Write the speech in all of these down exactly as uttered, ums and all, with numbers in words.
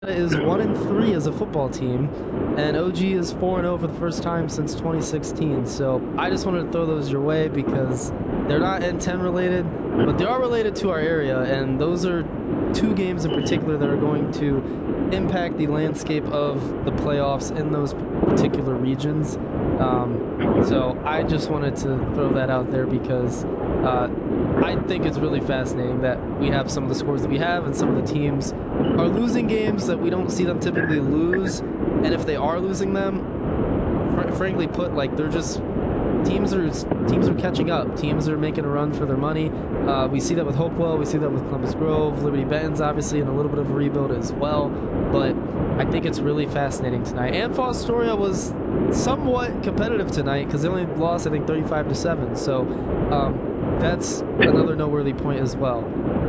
is one and three as a football team, and O G is four and zero for the first time since twenty sixteen. So I just wanted to throw those your way because they're not N ten related, but they are related to our area, and those are two games in particular that are going to impact the landscape of the playoffs in those particular regions. Um, so I just wanted to throw that out there because uh, I think it's really fascinating that we have some of the scores that we have, and some of the teams are losing games that we don't see them typically lose. And if they are losing them, fr- frankly put, like they're just teams are teams are catching up. Teams are making a run for their money. Uh, we see that with Hopewell. We see that with Columbus Grove. Liberty Benton's obviously in a little bit of a rebuild as well. But I think it's really fascinating tonight. And Fostoria was somewhat competitive tonight because they only lost, I think, thirty-five to seven. So um, that's another noteworthy point as well.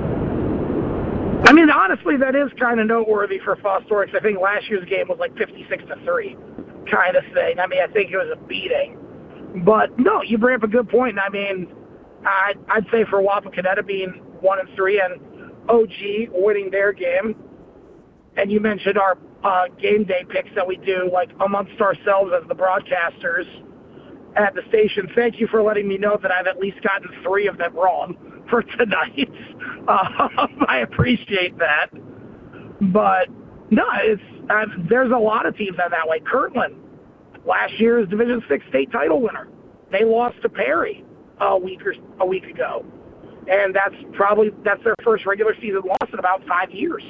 I mean, honestly, that is kind of noteworthy for Fostoria because I think last year's game was like fifty-six to three kind of thing. I mean, I think it was a beating. But, no, you bring up a good point. I mean, I'd, I'd say for Wapakoneta being one and three and O G winning their game, and you mentioned our uh, game day picks that we do, like, amongst ourselves as the broadcasters at the station. Thank you for letting me know that I've at least gotten three of them wrong for tonight. Uh, I appreciate that. But, no, it's uh, there's a lot of teams that are that way. Kirtland, last year's Division Six state title winner. They lost to Perry a week or a week ago, and that's probably that's their first regular season loss in about five years.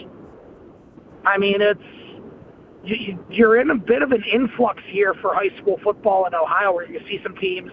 I mean, it's you, you're in a bit of an influx here for high school football in Ohio, where you see some teams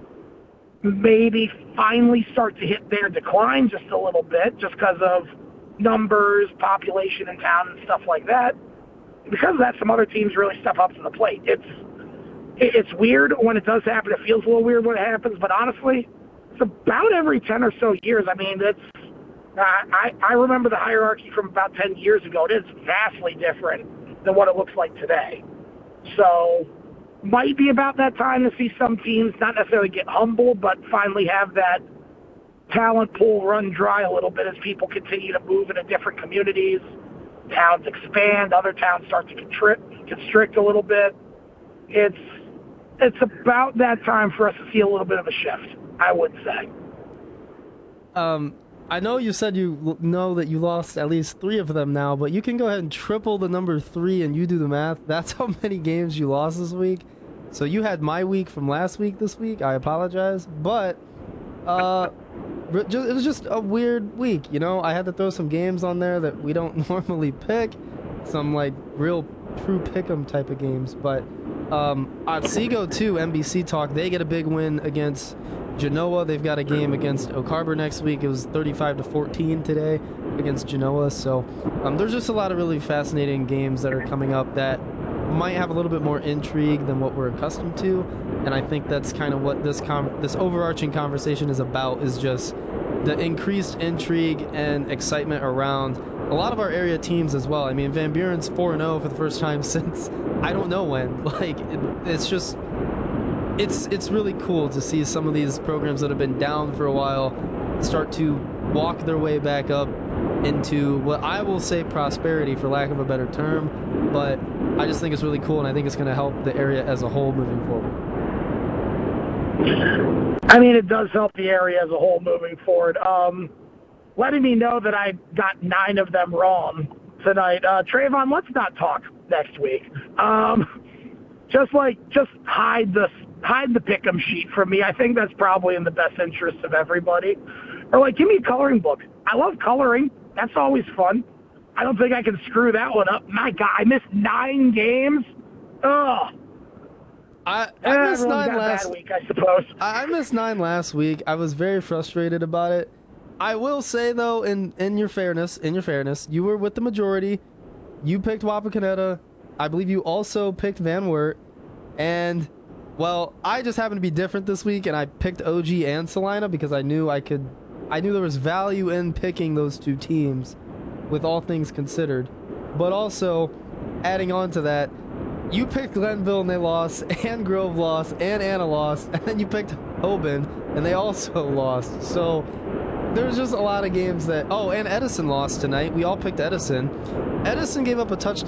maybe finally start to hit their decline just a little bit, just because of numbers, population in town, and stuff like that. Because of that, some other teams really step up to the plate. It's It's weird when it does happen. It feels a little weird when it happens, but honestly, it's about every ten or so years. I mean, it's uh, I, I remember the hierarchy from about ten years ago. It is vastly different than what it looks like today. So might be about that time to see some teams not necessarily get humbled, but finally have that talent pool run dry a little bit as people continue to move into different communities. Towns expand, other towns start to constrict, constrict a little bit. It's It's about that time for us to see a little bit of a shift, I would say. Um, I know you said you l- know that you lost at least three of them now, but you can go ahead and triple the number three and you do the math. That's how many games you lost this week. So you had my week from last week this week. I apologize. But uh, re- ju- it was just a weird week, you know? I had to throw some games on there that we don't normally pick. Some, like, real true pick'em type of games. But um, Otsego, too, N B C Talk, they get a big win against Genoa. They've got a game against Oak Harbor next week. It was thirty-five to fourteen today against Genoa. So um, there's just a lot of really fascinating games that are coming up that might have a little bit more intrigue than what we're accustomed to. And I think that's kind of what this com- this overarching conversation is about, is just the increased intrigue and excitement around a lot of our area teams as well. I mean, Van Buren's four and oh for the first time since I don't know when. Like, it, it's just, it's it's really cool to see some of these programs that have been down for a while start to walk their way back up into what I will say prosperity, for lack of a better term. But I just think it's really cool, and I think it's going to help the area as a whole moving forward. I mean, it does help the area as a whole moving forward. Um, letting me know that I got nine of them wrong tonight. Uh, Trayvon, let's not talk next week. Um, just like, just hide the hide the pick'em sheet from me. I think that's probably in the best interest of everybody. Or like, give me a coloring book. I love coloring. That's always fun. I don't think I can screw that one up. My God, I missed nine games. Ugh. I, I missed nine last week, I suppose. I, I missed nine last week. I was very frustrated about it. I will say though, in, in your fairness, in your fairness, you were with the majority. You picked Wapakoneta. I believe you also picked Van Wert. And well, I just happened to be different this week, and I picked O G and Salina because I knew I could. I knew there was value in picking those two teams, with all things considered. But also, adding on to that, you picked Glenville and they lost, and Grove lost, and Anna lost, and then you picked Hoban and they also lost. So there's just a lot of games that... Oh, and Edison lost tonight. We all picked Edison. Edison gave up a touchdown.